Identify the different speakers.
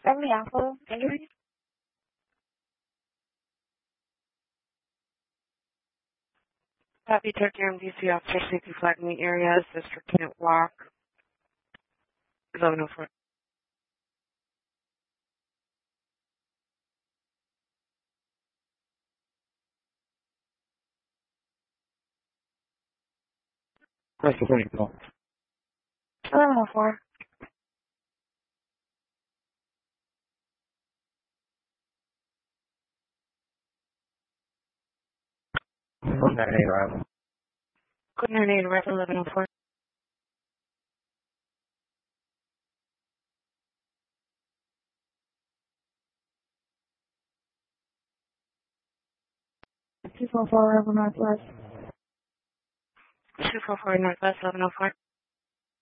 Speaker 1: Emily Apple, injury? Happy Turkey MDC officer safety flag in the area. Sister can't walk. 1104.
Speaker 2: Crystal 24.
Speaker 1: 1104.
Speaker 2: Good night, arrival.
Speaker 1: Good night, arrival 1104. 244 River Northwest. 244 Northwest 1104.